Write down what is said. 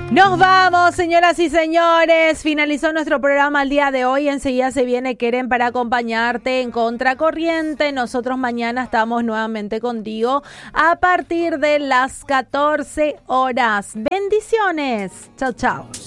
Nos vamos, señoras y señores. Finalizó nuestro programa el día de hoy. Enseguida se viene Keren para acompañarte en Contracorriente. Nosotros mañana estamos nuevamente contigo a partir de las 14 horas. Bendiciones. Chao, chao.